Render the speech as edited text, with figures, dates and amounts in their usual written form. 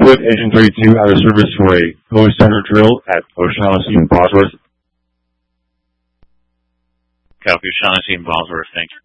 put Engine 32 out of service for a post-center drill at O'Shaughnessy and Bosworth. Copy, O'Shaughnessy and Bosworth, thank you.